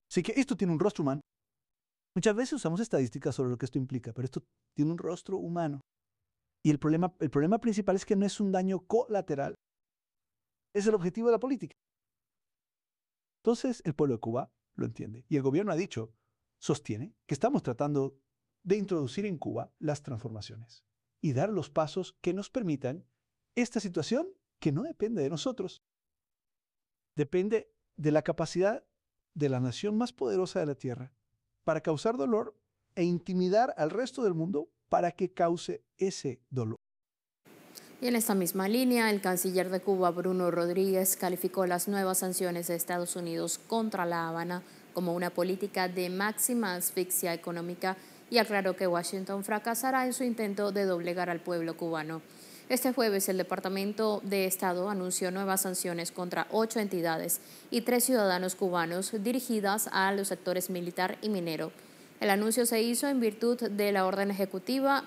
Así que esto tiene un rostro humano. Muchas veces usamos estadísticas sobre lo que esto implica, pero esto tiene un rostro humano. Y el problema principal es que no es un daño colateral. Es el objetivo de la política. Entonces, el pueblo de Cuba lo entiende. Y el gobierno ha dicho, sostiene, que estamos tratando de introducir en Cuba las transformaciones y dar los pasos que nos permitan esta situación que no depende de nosotros. Depende de la capacidad de la nación más poderosa de la Tierra para causar dolor e intimidar al resto del mundo para que cause ese dolor. Y en esta misma línea, el canciller de Cuba, Bruno Rodríguez, calificó las nuevas sanciones de Estados Unidos contra La Habana como una política de máxima asfixia económica y aclaró que Washington fracasará en su intento de doblegar al pueblo cubano. Este jueves, el Departamento de Estado anunció nuevas sanciones contra 8 entidades y 3 ciudadanos cubanos dirigidas a los sectores militar y minero. El anuncio se hizo en virtud de la orden ejecutiva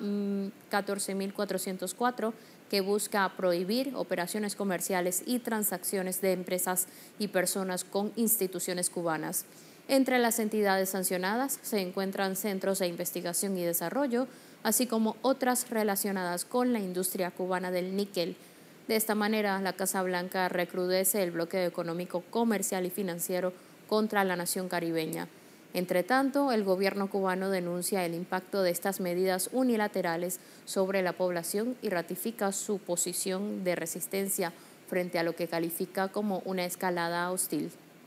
14.404, que busca prohibir operaciones comerciales y transacciones de empresas y personas con instituciones cubanas. Entre las entidades sancionadas se encuentran centros de investigación y desarrollo, así como otras relacionadas con la industria cubana del níquel. De esta manera, la Casa Blanca recrudece el bloqueo económico, comercial y financiero contra la nación caribeña. Entre tanto, el gobierno cubano denuncia el impacto de estas medidas unilaterales sobre la población y ratifica su posición de resistencia frente a lo que califica como una escalada hostil.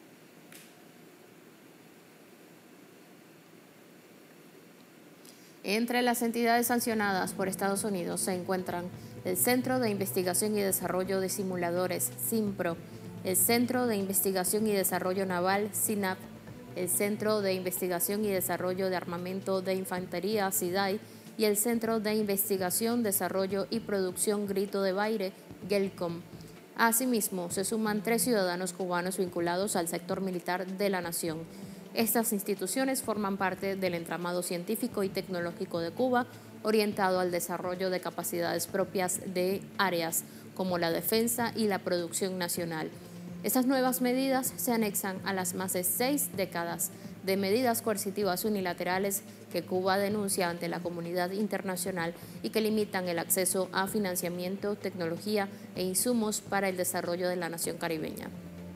Entre las entidades sancionadas por Estados Unidos se encuentran el Centro de Investigación y Desarrollo de Simuladores, CIMPRO, el Centro de Investigación y Desarrollo Naval, CINAP, el Centro de Investigación y Desarrollo de Armamento de Infantería, CIDAI, y el Centro de Investigación, Desarrollo y Producción Grito de Baire, GELCOM. Asimismo, se suman 3 ciudadanos cubanos vinculados al sector militar de la nación. Estas instituciones forman parte del entramado científico y tecnológico de Cuba, orientado al desarrollo de capacidades propias de áreas como la defensa y la producción nacional. Estas nuevas medidas se anexan a las más de 6 décadas de medidas coercitivas unilaterales que Cuba denuncia ante la comunidad internacional y que limitan el acceso a financiamiento, tecnología e insumos para el desarrollo de la nación caribeña.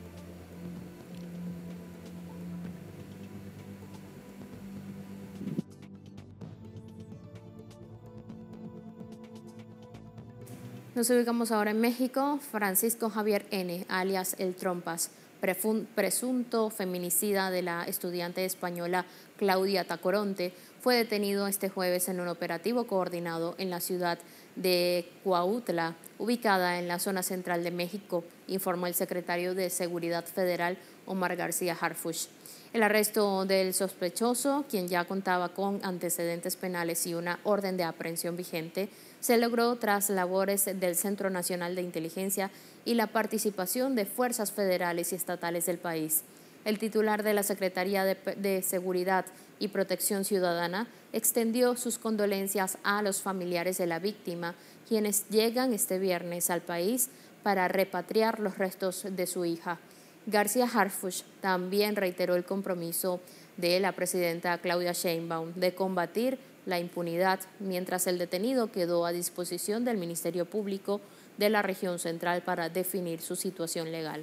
Nos ubicamos ahora en México. Francisco Javier N., alias El Trompas, presunto feminicida de la estudiante española Claudia Tacoronte, fue detenido este jueves en un operativo coordinado en la ciudad de Cuautla, ubicada en la zona central de México, informó el secretario de Seguridad Federal, Omar García Harfuch. El arresto del sospechoso, quien ya contaba con antecedentes penales y una orden de aprehensión vigente, se logró tras labores del Centro Nacional de Inteligencia y la participación de fuerzas federales y estatales del país. El titular de la Secretaría de Seguridad y Protección Ciudadana extendió sus condolencias a los familiares de la víctima, quienes llegan este viernes al país para repatriar los restos de su hija. García Harfuch también reiteró el compromiso de la presidenta Claudia Sheinbaum de combatir la impunidad, mientras el detenido quedó a disposición del Ministerio Público de la región central para definir su situación legal.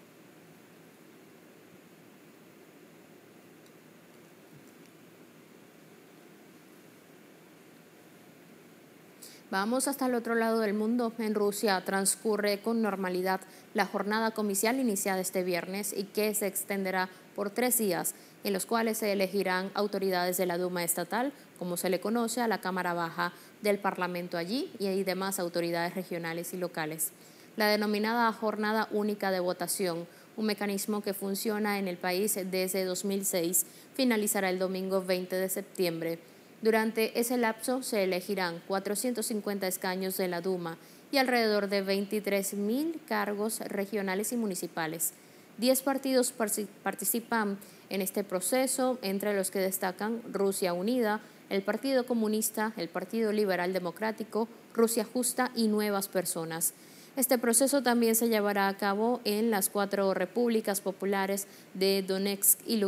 Vamos hasta el otro lado del mundo. En Rusia transcurre con normalidad la jornada comicial iniciada este viernes y que se extenderá por 3 días, en los cuales se elegirán autoridades de la Duma estatal, como se le conoce a la Cámara Baja del Parlamento allí, y demás autoridades regionales y locales. La denominada Jornada Única de Votación, un mecanismo que funciona en el país desde 2006, finalizará el domingo 20 de septiembre. Durante ese lapso se elegirán 450 escaños de la Duma y alrededor de 23.000 cargos regionales y municipales. 10 partidos participan en este proceso, entre los que destacan Rusia Unida, el Partido Comunista, el Partido Liberal Democrático, Rusia Justa y Nuevas Personas. Este proceso también se llevará a cabo en las 4 repúblicas populares de Donetsk y Lugansk.